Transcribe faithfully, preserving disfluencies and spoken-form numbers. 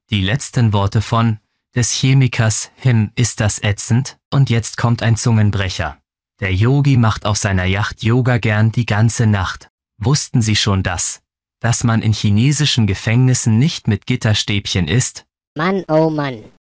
Die letzten Worte von des Chemikers Him ist das ätzend, und jetzt kommt ein Zungenbrecher. Der Yogi macht auf seiner Yacht Yoga gern die ganze Nacht. Wussten Sie schon das? Dass man in chinesischen Gefängnissen nicht mit Gitterstäbchen isst? Mann, oh Mann.